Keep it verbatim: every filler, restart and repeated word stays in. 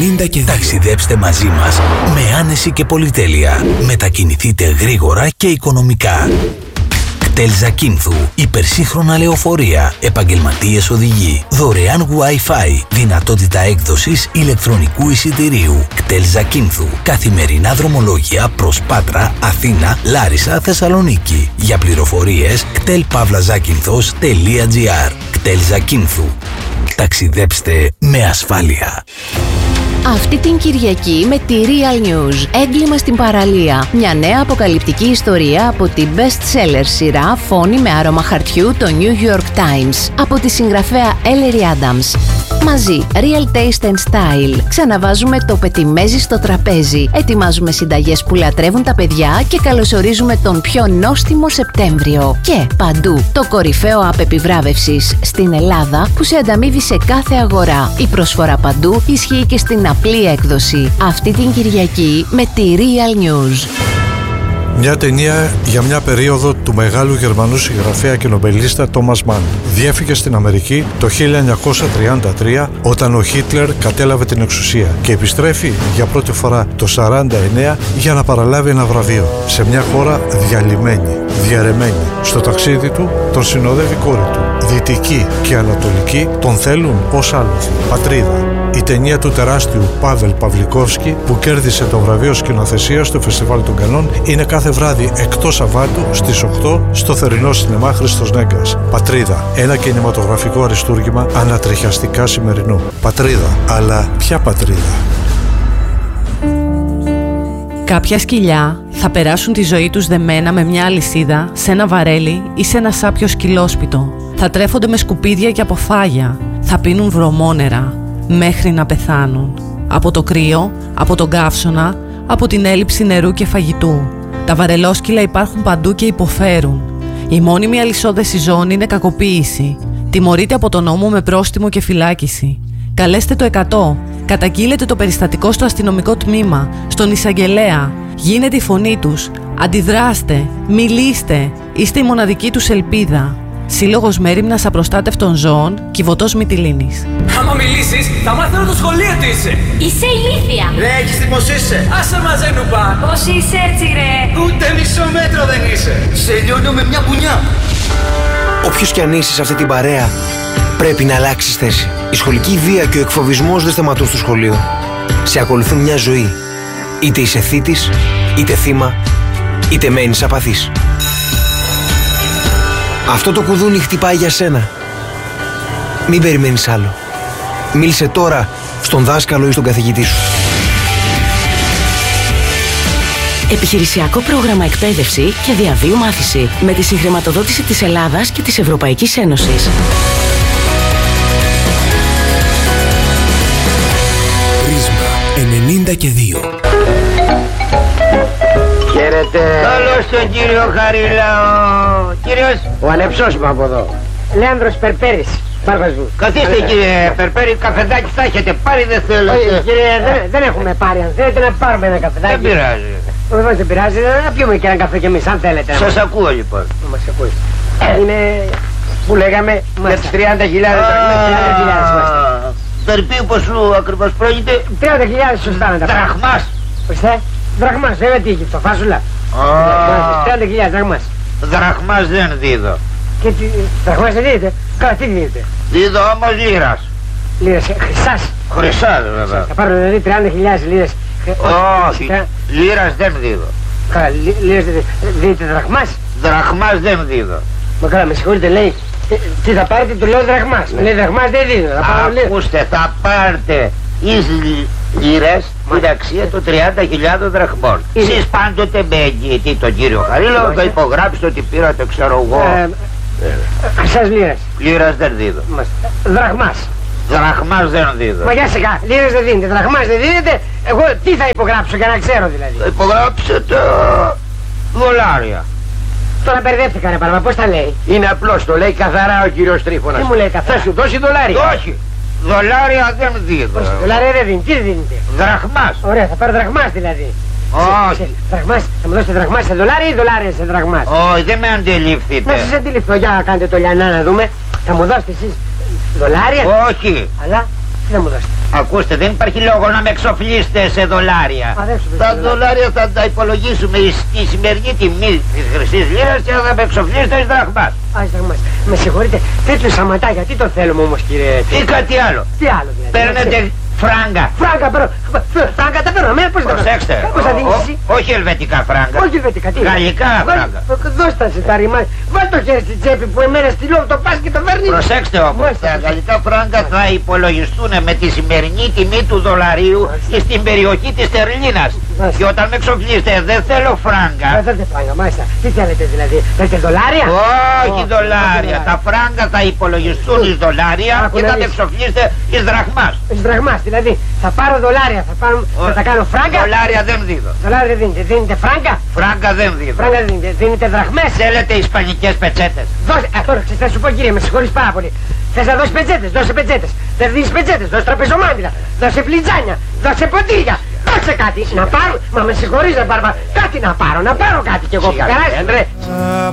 ενενήντα και δύο. Ταξιδέψτε μαζί μας με άνεση και πολυτέλεια. Μετακινηθείτε γρήγορα και οικονομικά. κτέλ Ζακίνθου. Υπερσύγχρονα λεωφορεία. Επαγγελματίες οδηγοί. Δωρεάν Wi-Fi. Δυνατότητα έκδοσης ηλεκτρονικού εισιτηρίου. κτέλ Ζακίνθου. Καθημερινά δρομολόγια προς Πάτρα, Αθήνα, Λάρισα, Θεσσαλονίκη. Για πληροφορίες κτέλ παύλα ζάκυνθος τελεία τζι άρ. κτέλ Ζακίνθου. Ταξιδέψτε με ασφάλεια. Αυτή την Κυριακή με τη Real News. Έγκλημα στην παραλία. Μια νέα αποκαλυπτική ιστορία από την best-seller σειρά Φόνη με άρωμα χαρτιού, το New York Times, από τη συγγραφέα Ellery Adams. Μαζί, Real Taste and Style. Ξαναβάζουμε το πετιμέζι στο τραπέζι. Ετοιμάζουμε συνταγές που λατρεύουν τα παιδιά και καλωσορίζουμε τον πιο νόστιμο Σεπτέμβριο. Και παντού, το κορυφαίο app επιβράβευσης στην Ελλάδα που σε ανταμείβει σε κάθε αγορά. Η προσφορά παντού ισχύει και στην απλή έκδοση. Αυτή την Κυριακή με τη Real News. Μια ταινία για μια περίοδο του μεγάλου Γερμανού συγγραφέα και νομπελίστα Τόμας Μαν. Διέφυγε στην Αμερική το χίλια εννιακόσια τριάντα τρία όταν ο Χίτλερ κατέλαβε την εξουσία και επιστρέφει για πρώτη φορά το σαράντα εννέα για να παραλάβει ένα βραβείο σε μια χώρα διαλυμένη, διαρρεμένη. Στο ταξίδι του τον συνοδεύει κόρη του. Δυτική και Ανατολική τον θέλουν ως άλοθη. Πατρίδα. Η ταινία του τεράστιου Πάβελ Παυλικόφσκι που κέρδισε το βραβείο σκηνοθεσίας στο Φεστιβάλ των Κανών είναι κάθε βράδυ εκτός Σαββάτου στις οκτώ στο θερινό σινεμά Χριστός Νέγκας. Πατρίδα. Ένα κινηματογραφικό αριστούργημα ανατριχιαστικά σημερινό. Πατρίδα. Αλλά ποια πατρίδα? Κάποια σκυλιά θα περάσουν τη ζωή τους δεμένα με μια αλυσίδα σε ένα βαρέλι ή σε ένα σάπιο σκυλόσπιτο. Θα τρέφονται με σκουπίδια και αποφάγια. Θα πίνουν βρωμόνερα μέχρι να πεθάνουν. Από το κρύο, από τον καύσωνα, από την έλλειψη νερού και φαγητού. Τα βαρελόσκυλα υπάρχουν παντού και υποφέρουν. Η μόνιμη αλυσόδεση ζώων είναι κακοποίηση. Τιμωρείται από τον νόμο με πρόστιμο και φυλάκιση. Καλέστε το εκατό. Καταγγείλετε το περιστατικό στο αστυνομικό τμήμα, στον εισαγγελέα. Γίνετε η φωνή τους. Αντιδράστε. Μιλήστε. Είστε η μοναδική τους ελπίδα. Σύλλογος Μέριμνας Απροστάτευτων Ζώων, Κιβωτός Μυτιλήνης. Άμα μιλήσεις, θα μάθω το σχολείο τι είσαι. Είσαι ηλίθια. Ρε, έχεις τι πως είσαι. Άσε μαζέ νουπά. Πώς είσαι έτσι ρε. Ούτε μισό μέτρο δεν είσαι. Σε λιώνω με μια πουνιά. Όποιος κι αν είσαι σε αυτή την παρέα, πρέπει να αλλάξεις θέση. Η σχολική βία και ο εκφοβισμός δεν σταματούν στο σχολείο. Σε ακολουθούν μια ζωή. Είτε είσαι θήτης, είτε θύμα, είτε μένεις απαθής. Αυτό το κουδούνι χτυπάει για σένα. Μην περιμένεις άλλο. Μίλησε τώρα στον δάσκαλο ή στον καθηγητή σου. Επιχειρησιακό πρόγραμμα εκπαίδευση και διαβίου μάθηση με τη συγχρηματοδότηση της Ελλάδας και της Ευρωπαϊκής Ένωσης. Πρίσμα ενενήντα και δύο. Χαίρετε. Καλώς τον κύριο Χαρίλαο. Κύριος. Ο ανεψός μου από εδώ. Λέανδρος Περπέρης. Πάρκος μου. Καθίστε κύριε Περπέρη, καφεδάκι θα έχετε πάρει, δεν θέλω. Όχι κύριε, δεν, δεν έχουμε πάρει. Αν θέλετε να πάρουμε ένα καφεδάκι. Δεν πειράζει. Όχι δεν πειράζει, να πιούμε και ένα καφέ κι εμείς αν θέλετε. Σας ακούω λοιπόν. Μας ακούει. Είναι που λέγαμε για τις τριάντα χιλιάδες. Περπί ποσού ακριβώς πρόκειται? τριάντα χιλιάδες σωστά να τα πάρει. Δραχμάς. Ορίστε. Δραχμάς, βέβαια τι έχει, το φάσουλα. τριάντα χιλιάδες δραχμάς. Δραχμάς δεν δίδω. Και τι, δραχμάς δεν δίδετε? Καλά, τι δίδετε? Δίδω όμως λίρας. Λίρας, χρυσάς. Χρυσάς βέβαια. Θα πάρω δηλαδή τριάντα χιλιάδες λίρες. Όχι, λίρας δεν δίδω. Καλά, λίρας δεν δίδετε δραχμάς? Δραχμάς δεν δίδω. Μα καλά, με συγχωρείτε, λέει, τι θα πάρετε, του λέω δραχμάς. Λέει δραχμάς δεν δίδω. Ακούστε, θα πάρετε εις λίρες την αξία των τριάντα χιλιάδων δραχμών. Εσείς πάντοτε με εγγυητή τον κύριο Χαρίλαο θα υπογράψετε ότι πήρατε, ξέρω εγώ. Χρυσάς λίρας. Λίρας δεν δίδω. Δραχμάς. Δραχμάς δεν δίδω. Μα για σιγά, λίρες δεν δίνετε, δραχμάς δεν δίνετε. Εγώ τι θα υπογράψω για να ξέρω δηλαδή? Θα υπογράψετε δολάρια. Τώρα μπερδεύτηκα ρε παρμα, πώς τα λέει? Είναι απλώς, το λέει καθαρά ο κύριος Τρίφωνας. Τι μου λέει καθαρά? Θα σου δώσει δολάρια. Όχι, δολάρια δεν δίδω. Δολάρια δεν δίνει, τι δεν δίνετε? Δραχμάς. Ωραία, θα πάρω δραχμάς δηλαδή. Όχι. Δραχμάς, θα μου δώσετε δραχμάς σε δολάρια ή δολάρια σε δραχμάς? Όχι, δεν με αντιληφθείτε. Να σας αντιληφθώ, για να κάνετε το λιανά να δούμε. Θα μου δώσετε εσείς δολάρια? Όχι. Αλλά, τι θα μου δώσετε? Ακούστε, δεν υπάρχει λόγο να με εξοφλήσετε σε δολάρια. Τα δολάρια θα τα υπολογίσουμε στη σημερινή τιμή της χρυσής λίρας και θα με εξοφλήσετε εις δραχμάς. Ας δραχμάς. Με συγχωρείτε, τέτοιο σαματά γιατί το θέλουμε όμως, κύριε? Ή κάτι άλλο. Τι άλλο δηλαδή? Παίρνετε φράγκα. Φράγκα παίρνω. Φράγκα τα παίρνω. Πώς τα Προσέξτε. Πώς θα δίνεις εσύ? Όχι ελβετικά φράγκα. Όχι ελβετικά. Τι? Γαλλικά φράγκα. Δώσ' τα σε τα ρημάδια. Βάλ' το χέρι στην τσέπη που εμένα στυλώ, το πας και το παίρνεις. Προσέξτε όμως, τα γαλλικά φράγκα θα υπολογιστούν με τη σημερινή τιμή του δολαρίου στην περιοχή της Τερλίνας. Και όταν με εξοφλήσετε δεν θέλω φράγκα. Δεν θέλετε φράγκα, μάλιστα. Τι θέλετε δηλαδή? Θέλετε δολάρια? Όχι δολάρια. Τα φράγκα θα υπολογιστούν εις δολάρια και θα με εξοφλήσετε εις δραχμάς. Εις δραχμάς, δηλαδή θα πάρω δολάρια, θα, πάρω, θα τα κάνω φράγκα. Δολάρια δεν δίδω. Δολάρια δεν δίνετε. Δίνετε φράγκα? Φράγκα δεν δίδω. Φράγκα δεν δίνετε. Δίνετε δραχμές. Θέλετε ισπανικές πετσέτες? Δώσε, α, τώρα θα σου πω κύριε, με συγχωρείς πάρα πολύ. Θες να δώσεις πετσέτες, δώσε πετσέτες. Δεν δίνεις πετσέτες, δώσε τραπεζομάντιλα. Δώσε φλιτζάνια, δώσε ποτήρια. Δώσε κάτι, να πάρω. Μα με συγχωρείς, να πάρω κάτι να πάρω, να πάρω κάτι κι εγώ. Περάσεις, ρε.